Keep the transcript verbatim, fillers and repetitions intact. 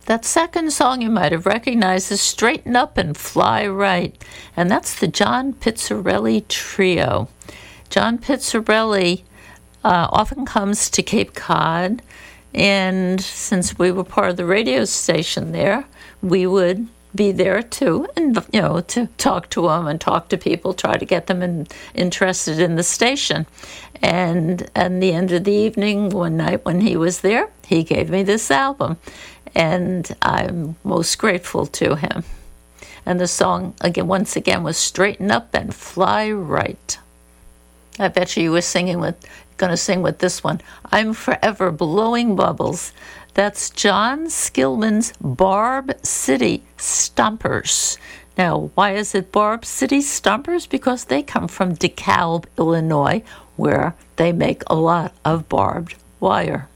That second song you might have recognized is Straighten Up and Fly Right, and that's the John Pizzarelli Trio. John Pizzarelli uh, often comes to Cape Cod, and since we were part of the radio station there, we would be there too, and you know, to talk to them and talk to people, try to get them in, interested in the station. And at the end of the evening, one night when he was there, he gave me this album, and I'm most grateful to him. And the song, again, once again, was Straighten Up and Fly Right. I bet you you were singing with, going to sing with this one. I'm Forever Blowing Bubbles. That's John Skillman's Barb City Stompers. Now, why is it Barb City Stompers? Because they come from DeKalb, Illinois, where they make a lot of barbed wire.